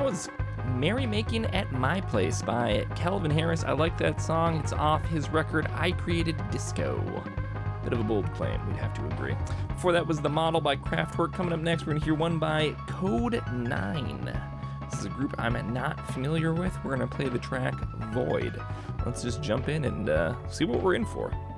That was Merrymaking at My Place by Calvin Harris. I like that song. It's off his record, I Created Disco. Bit of a bold claim, we'd have to agree. Before that was The Model by Kraftwerk. Coming up next, we're going to hear one by Code 9. This is a group I'm not familiar with. We're going to play the track Void. Let's just jump in and see what we're in for.